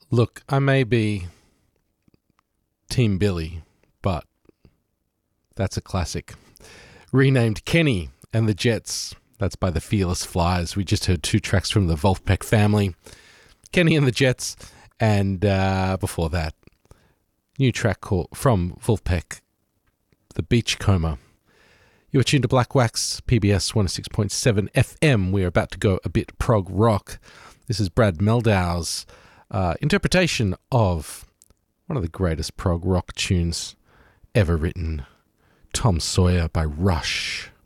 Look, I may be Team Billy, but that's a classic. Renamed Kenny and the Jets. That's by the Fearless Flyers. We just heard two tracks from the Wolfpack family. Kenny and the Jets, and before that, new track from Wolfpack, The Beachcomber. You're tuned to Black Wax, PBS 106.7 FM. We're about to go a bit prog rock. This is Brad Meldau's interpretation of one of the greatest prog rock tunes ever written, Tom Sawyer by Rush.